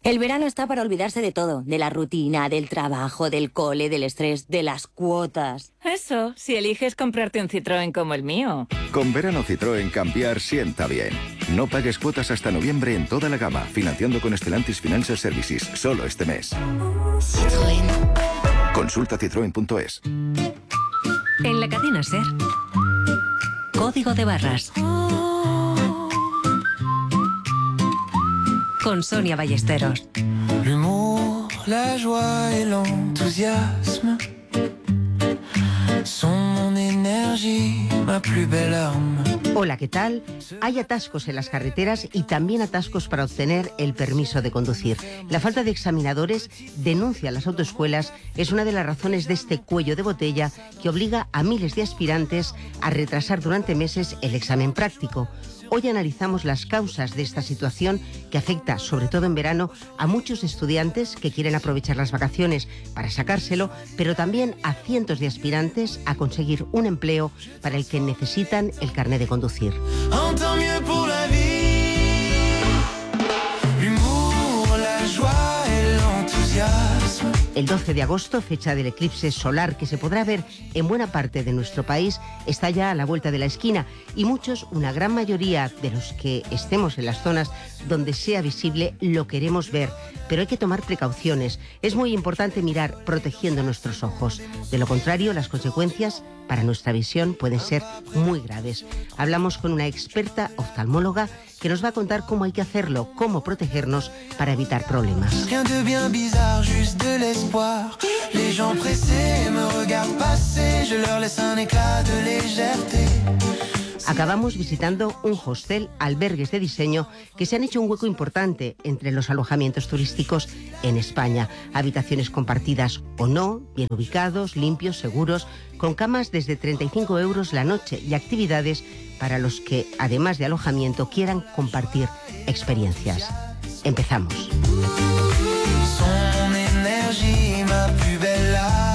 El verano está para olvidarse de todo, de la rutina, del trabajo, del cole, del estrés, de las cuotas. Eso, si eliges comprarte un Citroën como el mío. Con verano Citroën cambiar sienta bien. No pagues cuotas hasta noviembre en toda la gama, financiando con Stellantis Financial Services, solo este mes. Citroën. Consulta citroen.es. En la cadena SER, Código de Barras. Con Sonia Ballesteros. L'humour, la joie et l'enthousiasme sont mon énergie, ma plus belle arme. Hola, ¿qué tal? Hay atascos en las carreteras y también atascos para obtener el permiso de conducir. La falta de examinadores, denuncia a las autoescuelas, es una de las razones de este cuello de botella que obliga a miles de aspirantes a retrasar durante meses el examen práctico. Hoy analizamos las causas de esta situación que afecta, sobre todo en verano, a muchos estudiantes que quieren aprovechar las vacaciones para sacárselo, pero también a cientos de aspirantes a conseguir un empleo para el que necesitan el carné de conducir. El 12 de agosto, fecha del eclipse solar que se podrá ver en buena parte de nuestro país, está ya a la vuelta de la esquina y muchos, una gran mayoría de los que estemos en las zonas donde sea visible, lo queremos ver. Pero hay que tomar precauciones. Es muy importante mirar protegiendo nuestros ojos. De lo contrario, las consecuencias para nuestra visión pueden ser muy graves. Hablamos con una experta oftalmóloga que nos va a contar cómo hay que hacerlo, cómo protegernos para evitar problemas. Rien de bien bizarre, juste de l'espoir. Les gens pressés me regardent passer, je leur laisse un éclat de légèreté. Acabamos visitando un hostel, albergues de diseño que se han hecho un hueco importante entre los alojamientos turísticos en España. Habitaciones compartidas o no, bien ubicados, limpios, seguros, con camas desde 35 euros la noche y actividades para los que, además de alojamiento, quieran compartir experiencias. Empezamos. Son énergie, ma plus belle arme.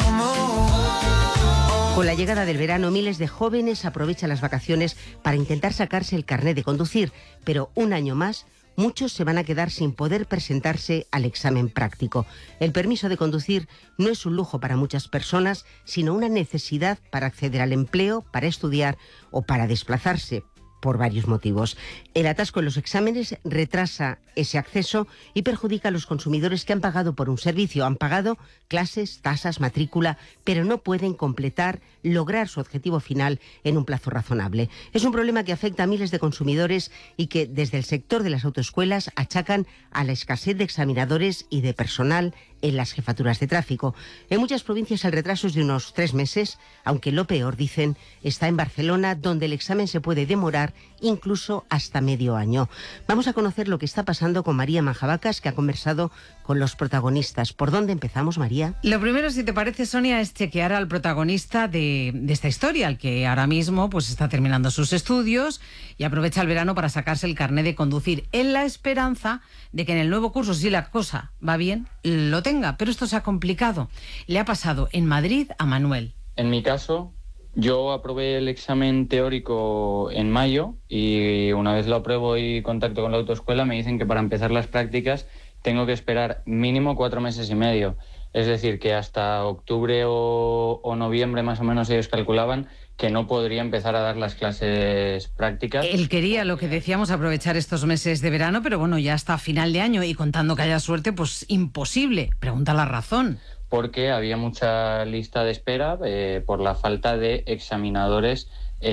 Con la llegada del verano, miles de jóvenes aprovechan las vacaciones para intentar sacarse el carné de conducir, pero un año más, muchos se van a quedar sin poder presentarse al examen práctico. El permiso de conducir no es un lujo para muchas personas, sino una necesidad para acceder al empleo, para estudiar o para desplazarse, por varios motivos. El atasco en los exámenes retrasa ese acceso y perjudica a los consumidores que han pagado por un servicio. Han pagado clases, tasas, matrícula, pero no pueden lograr su objetivo final en un plazo razonable. Es un problema que afecta a miles de consumidores y que desde el sector de las autoescuelas achacan a la escasez de examinadores y de personal en las jefaturas de tráfico. En muchas provincias el retraso es de unos 3 meses, aunque lo peor, dicen, está en Barcelona, donde el examen se puede demorar incluso hasta medio año. Vamos a conocer lo que está pasando con María Manjabacas, que ha conversado con los protagonistas. ¿Por dónde empezamos, María? Lo primero, si te parece, Sonia, es chequear al protagonista de esta historia, al que ahora mismo pues está terminando sus estudios y aprovecha el verano para sacarse el carné de conducir, en la esperanza de que en el nuevo curso, si la cosa va bien, lo tenga. Pero esto se ha complicado. Le ha pasado en Madrid a Manuel. En mi caso, yo aprobé el examen teórico en mayo y una vez lo apruebo y contacto con la autoescuela me dicen que para empezar las prácticas tengo que esperar mínimo 4 meses y medio. Es decir, que hasta octubre o noviembre más o menos ellos calculaban que no podría empezar a dar las clases prácticas. Él quería, lo que decíamos, aprovechar estos meses de verano, pero bueno, ya hasta final de año y contando que haya suerte, pues imposible. Pregunta la razón. Porque había mucha lista de espera por la falta de examinadores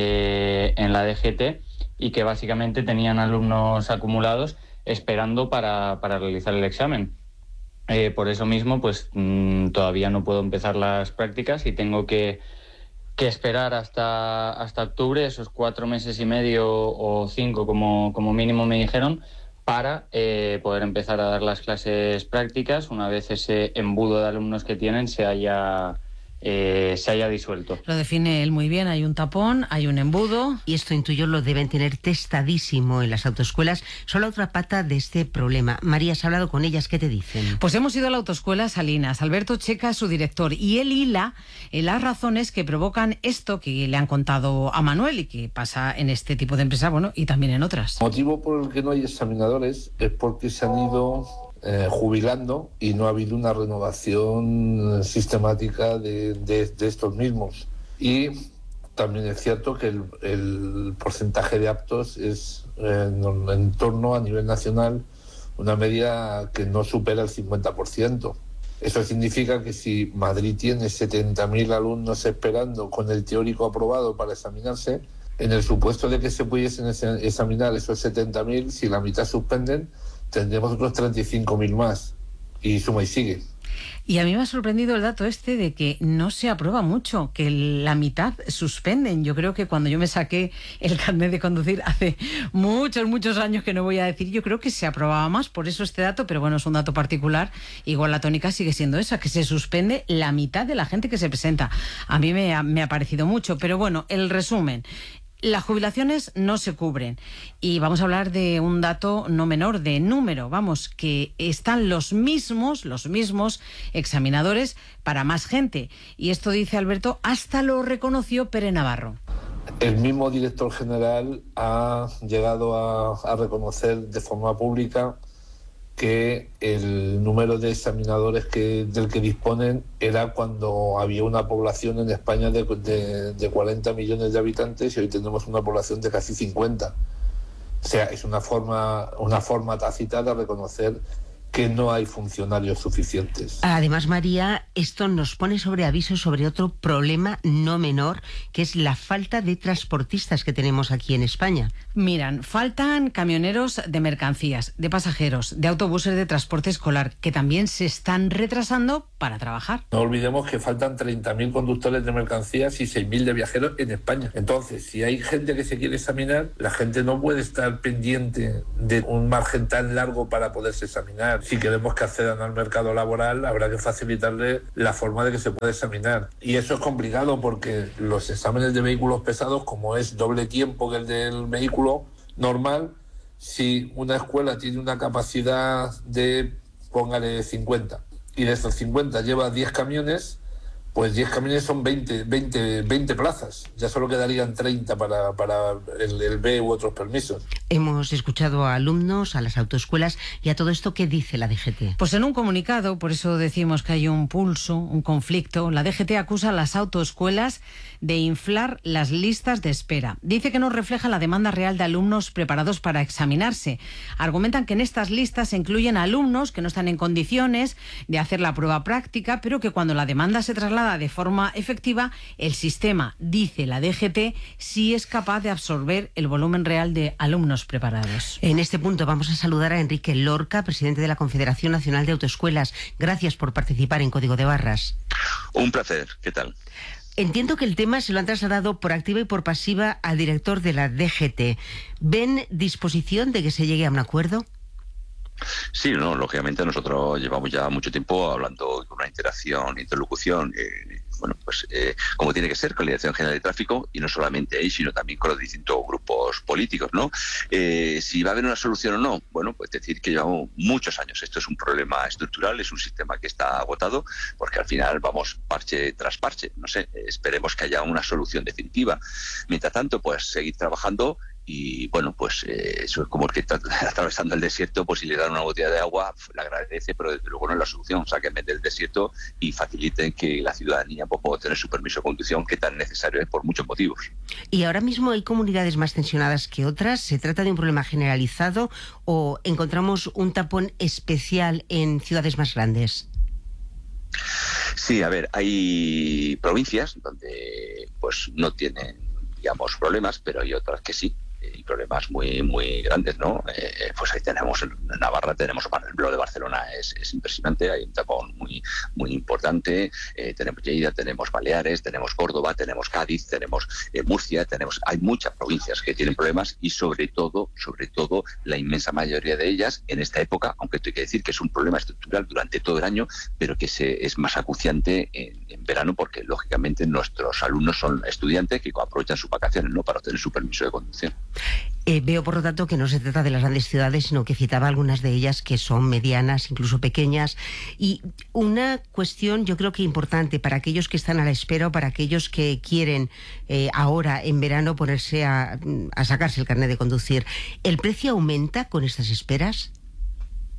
en la DGT y que básicamente tenían alumnos acumulados esperando para realizar el examen. Por eso mismo, pues todavía no puedo empezar las prácticas y tengo que esperar hasta octubre, esos 4 meses y medio o 5 como mínimo me dijeron, para poder empezar a dar las clases prácticas una vez ese embudo de alumnos que tienen se haya disuelto. Lo define él muy bien, hay un tapón, hay un embudo. Y esto, intuyo, lo deben tener testadísimo en las autoescuelas. Solo otra pata de este problema. María, ¿has hablado con ellas? ¿Qué te dicen? Pues hemos ido a la autoescuela Salinas. Alberto Checa es su director y él hila las razones que provocan esto que le han contado a Manuel y que pasa en este tipo de empresas, bueno, y también en otras. El motivo por el que no hay examinadores es porque se han ido jubilando y no ha habido una renovación sistemática de estos mismos. Y también es cierto que el porcentaje de aptos es en torno a nivel nacional una media que no supera el 50%. Eso significa que si Madrid tiene 70.000 alumnos esperando con el teórico aprobado para examinarse, en el supuesto de que se pudiesen examinar esos 70.000, si la mitad suspenden, tendremos otros 35.000 más. Y suma y sigue. Y a mí me ha sorprendido el dato este de que no se aprueba mucho, que la mitad suspenden. Yo creo que cuando yo me saqué el carnet de conducir hace muchos años, que no voy a decir, yo creo que se aprobaba más, por eso este dato, pero bueno, es un dato particular. Igual la tónica sigue siendo esa, que se suspende la mitad de la gente que se presenta. A mí me ha parecido mucho, pero bueno, el resumen. Las jubilaciones no se cubren y vamos a hablar de un dato no menor, de número, que están los mismos examinadores para más gente. Y esto, dice Alberto, hasta lo reconoció Pere Navarro. El mismo director general ha llegado a reconocer de forma pública que el número de examinadores del que disponen era cuando había una población en España de 40 millones de habitantes y hoy tenemos una población de casi 50. O sea, es una forma tácita de reconocer que no hay funcionarios suficientes. Además, María, esto nos pone sobre aviso sobre otro problema no menor, que es la falta de transportistas que tenemos aquí en España. Miran, faltan camioneros de mercancías, de pasajeros, de autobuses de transporte escolar, que también se están retrasando para trabajar. No olvidemos que faltan 30.000 conductores de mercancías y 6.000 de viajeros en España. Entonces, si hay gente que se quiere examinar, la gente no puede estar pendiente de un margen tan largo para poderse examinar. Si queremos que accedan al mercado laboral, habrá que facilitarle la forma de que se pueda examinar. Y eso es complicado porque los exámenes de vehículos pesados, como es doble tiempo que el del vehículo normal, si una escuela tiene una capacidad de, póngale 50, y de esos 50 lleva 10 camiones, pues 10 camiones son 20 plazas. Ya solo quedarían 30 para el B u otros permisos. Hemos escuchado a alumnos, a las autoescuelas y a todo esto. ¿Qué dice la DGT? Pues en un comunicado, por eso decimos que hay un pulso, un conflicto, la DGT acusa a las autoescuelas de inflar las listas de espera. Dice que no refleja la demanda real de alumnos preparados para examinarse. Argumentan que en estas listas se incluyen alumnos que no están en condiciones de hacer la prueba práctica, pero que cuando la demanda se traslada de forma efectiva, el sistema, dice la DGT, sí es capaz de absorber el volumen real de alumnos preparados. En este punto vamos a saludar a Enrique Lorca, presidente de la Confederación Nacional de Autoescuelas. Gracias por participar en Código de Barras. Un placer. ¿Qué tal? Entiendo que el tema se lo han trasladado por activa y por pasiva al director de la DGT. ¿Ven disposición de que se llegue a un acuerdo? Sí, no, lógicamente nosotros llevamos ya mucho tiempo hablando con una interlocución, como tiene que ser con la Dirección General de Tráfico, y no solamente ahí, sino también con los distintos grupos políticos, ¿no? Si va a haber una solución o no, bueno, pues decir que llevamos muchos años. Esto es un problema estructural, es un sistema que está agotado, porque al final vamos parche tras parche. No sé, esperemos que haya una solución definitiva. Mientras tanto, pues seguir trabajando. Y bueno, pues eso es como el que está atravesando el desierto, pues si le dan una botella de agua, le agradece, pero desde luego no es la solución. Sáquenme del desierto y faciliten que la ciudadanía pueda tener su permiso de conducción, que tan necesario es por muchos motivos. ¿Y ahora mismo hay comunidades más tensionadas que otras? ¿Se trata de un problema generalizado o encontramos un tapón especial en ciudades más grandes? Sí, a ver, hay provincias donde pues no tienen, digamos, problemas, pero hay otras que sí. Y problemas muy grandes, ¿no? Pues ahí tenemos, en Navarra tenemos, por ejemplo, de Barcelona es impresionante, hay un tapón muy importante, tenemos Lleida, tenemos Baleares, tenemos Córdoba, tenemos Cádiz, tenemos Murcia, hay muchas provincias que tienen problemas y sobre todo, la inmensa mayoría de ellas en esta época, aunque hay que decir que es un problema estructural durante todo el año, pero que es más acuciante en verano porque, lógicamente, nuestros alumnos son estudiantes que aprovechan sus vacaciones, ¿no?, para obtener su permiso de conducción. Veo, por lo tanto, que no se trata de las grandes ciudades, sino que citaba algunas de ellas que son medianas, incluso pequeñas. Y una cuestión, yo creo que importante para aquellos que están a la espera o para aquellos que quieren ahora, en verano, ponerse a sacarse el carnet de conducir. ¿El precio aumenta con estas esperas?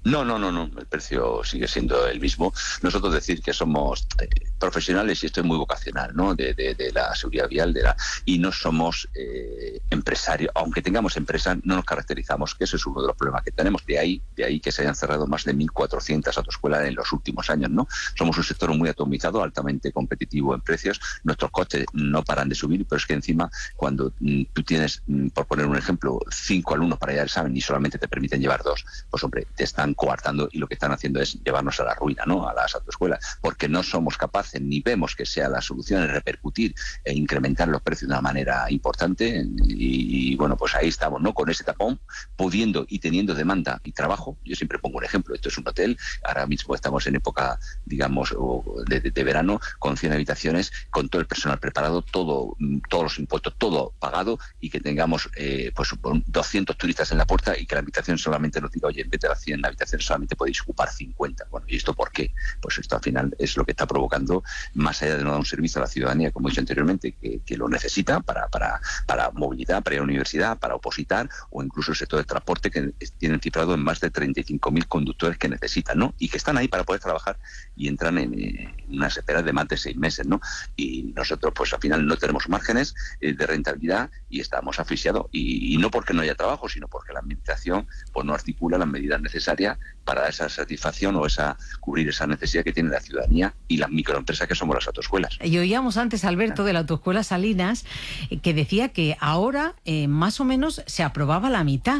No, el precio sigue siendo el mismo. Nosotros decir que somos profesionales, y esto es muy vocacional, ¿no? De la seguridad vial, y no somos empresarios. Aunque tengamos empresa, no nos caracterizamos, que ese es uno de los problemas que tenemos. De ahí que se hayan cerrado más de 1.400 autoescuelas en los últimos años, ¿no? Somos un sector muy atomizado, altamente competitivo en precios. Nuestros costes no paran de subir, pero es que encima, cuando tú tienes, por poner un ejemplo, 5 alumnos para ir al examen y solamente te permiten llevar 2, pues hombre, te están coartando, y lo que están haciendo es llevarnos a la ruina, ¿no? A las autoescuelas, porque no somos capaces ni vemos que sea la solución en repercutir e incrementar los precios de una manera importante, y bueno, pues ahí estamos, ¿no? Con ese tapón, pudiendo y teniendo demanda y trabajo. Yo siempre pongo un ejemplo: esto es un hotel, ahora mismo estamos en época, digamos, de verano, con 100 habitaciones, con todo el personal preparado, todos los impuestos, todo pagado, y que tengamos pues 200 turistas en la puerta, y que la habitación solamente nos diga, oye, en vez de las 100 habitaciones solamente podéis ocupar 50. Bueno, ¿y esto por qué? Pues esto al final es lo que está provocando, más allá de no dar un servicio a la ciudadanía, como he dicho anteriormente, que lo necesita para movilidad, para ir a la universidad, para opositar, o incluso el sector del transporte, que tienen cifrado en más de 35.000 conductores que necesitan, ¿no? Y que están ahí para poder trabajar, y entran en unas esperas de más de 6 meses, ¿no? Y nosotros, pues al final no tenemos márgenes de rentabilidad, y estamos asfixiados, y no porque no haya trabajo, sino porque la administración pues no articula las medidas necesarias para dar esa satisfacción o cubrir esa necesidad que tiene la ciudadanía y las microempresas que somos las autoescuelas. Y oíamos antes a Alberto de la Autoescuela Salinas, que decía que ahora más o menos se aprobaba la mitad.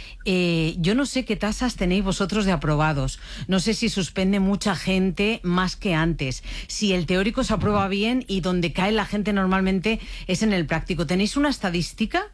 Yo no sé qué tasas tenéis vosotros de aprobados, no sé si suspende mucha gente más que antes, si el teórico se aprueba bien y donde cae la gente normalmente es en el práctico. ¿Tenéis una estadística?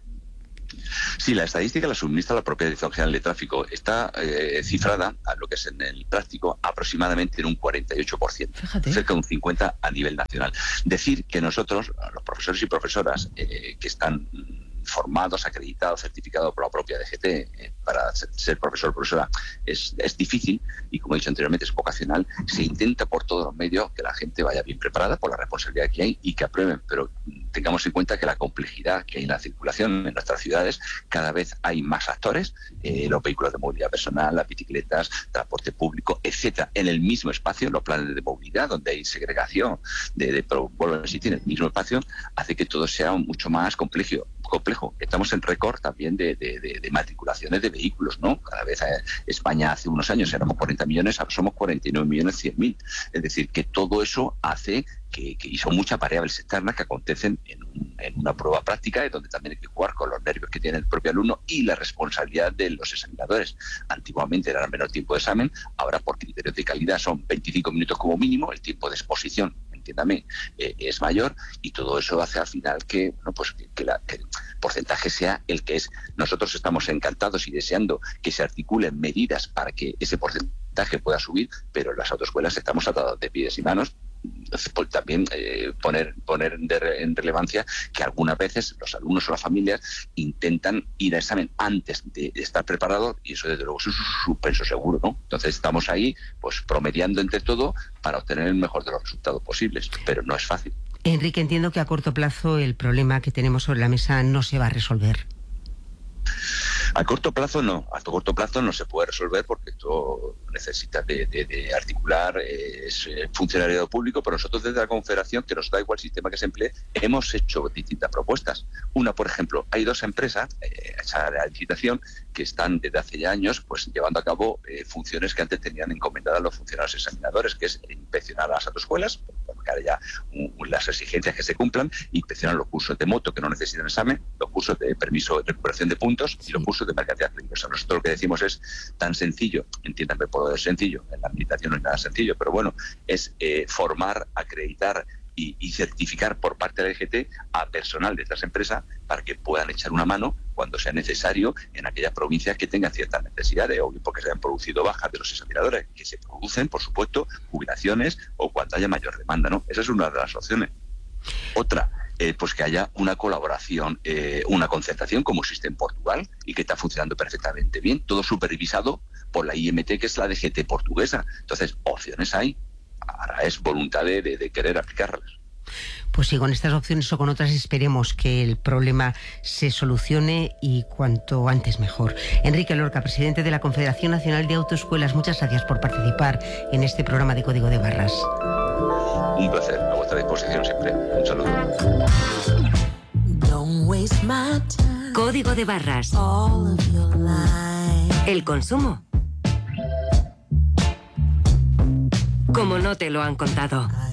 Sí, la estadística la suministra la propia Dirección General de Tráfico. Está cifrada a lo que es en el práctico aproximadamente en un 48%, Fíjate. cerca de un 50% a nivel nacional. Decir que nosotros, los profesores y profesoras que están formados, acreditados, certificados por la propia DGT para ser profesor o profesora es difícil, y como he dicho anteriormente es vocacional. Se intenta por todos los medios que la gente vaya bien preparada por la responsabilidad que hay y que aprueben, pero tengamos en cuenta que la complejidad que hay en la circulación en nuestras ciudades, cada vez hay más actores, los vehículos de movilidad personal, las bicicletas, transporte público, etcétera, en el mismo espacio. Los planes de movilidad, donde hay segregación vuelvo a insistir, en el mismo espacio, hace que todo sea mucho más complejo. Estamos en récord también de matriculaciones de vehículos, ¿no? Cada vez España hace unos años éramos 40 millones, ahora somos 49.100.000. Es decir, que todo eso hace y son muchas variables externas que acontecen en una prueba práctica, donde también hay que jugar con los nervios que tiene el propio alumno y la responsabilidad de los examinadores. Antiguamente era el menor tiempo de examen, ahora por criterios de calidad son 25 minutos como mínimo, el tiempo de exposición, entiéndame, es mayor, y todo eso hace al final que el porcentaje sea el que es. Nosotros estamos encantados y deseando que se articulen medidas para que ese porcentaje pueda subir, pero en las autoescuelas estamos atados de pies y manos. También poner en relevancia que algunas veces los alumnos o las familias intentan ir al examen antes de estar preparados, y eso desde luego es un suspenso seguro, ¿no? Entonces estamos ahí pues promediando entre todo para obtener el mejor de los resultados posibles, pero no es fácil. Enrique, entiendo que a corto plazo el problema que tenemos sobre la mesa no se va a resolver. A corto plazo no se puede resolver, porque esto necesita de articular es funcionariado público, pero nosotros desde la Confederación, que nos da igual el sistema que se emplee, hemos hecho distintas propuestas. Una, por ejemplo, hay 2 empresas, esa la licitación, que están desde hace ya años pues llevando a cabo funciones que antes tenían encomendadas los funcionarios examinadores, que es inspeccionar las autoescuelas, porque ahora ya las exigencias que se cumplan, inspeccionar los cursos de moto que no necesitan examen, los cursos de permiso de recuperación de puntos y los cursos de mercancías peligrosas. Nosotros lo que decimos es tan sencillo, entiéndanme por sencillo, en la administración no es nada sencillo, pero bueno, es formar, acreditar y certificar por parte de la DGT a personal de estas empresas para que puedan echar una mano cuando sea necesario en aquellas provincias que tengan ciertas necesidades, o porque se hayan producido bajas de los examinadores, que se producen, por supuesto, jubilaciones o cuando haya mayor demanda, ¿no? Esa es una de las opciones. Otra, pues que haya una colaboración, una concertación como existe en Portugal y que está funcionando perfectamente bien, todo supervisado por la IMT, que es la DGT portuguesa. Entonces, opciones hay, ahora es voluntad de querer aplicarlas. Pues sí, con estas opciones o con otras esperemos que el problema se solucione y cuanto antes mejor. Enrique Lorca, presidente de la Confederación Nacional de Autoescuelas, muchas gracias por participar en este programa de Código de Barras. Un placer, a vuestra disposición siempre. Un saludo. Código de Barras. El consumo. Como no te lo han contado.